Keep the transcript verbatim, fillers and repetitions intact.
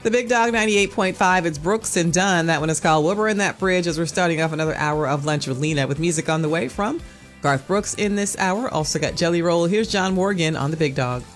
The Big Dog ninety-eight point five. It's Brooks and Dunn. That one is called Wilbur in That Bridge, as we're starting off another hour of Lunch with Lena with music on the way from Garth Brooks in this hour. Also got Jelly Roll. Here's John Morgan on The Big Dog.